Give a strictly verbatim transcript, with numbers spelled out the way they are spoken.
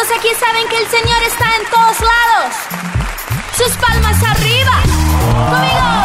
todos aquí saben que el Señor está en todos lados. Sus palmas arriba. Conmigo.